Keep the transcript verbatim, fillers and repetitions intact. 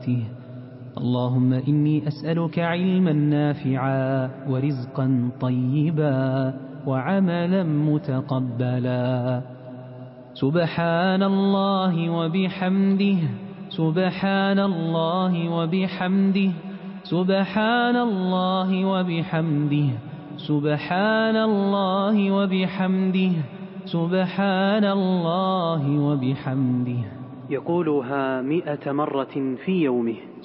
وآياته. اللهم إني أسألك علما نافعا ورزقا طيبا وعملا متقبلا. سبحان الله وبحمده سبحان الله وبحمده سبحان الله وبحمده سبحان الله وبحمده سبحان الله وبحمده. يقولها مئة مرة في يومه.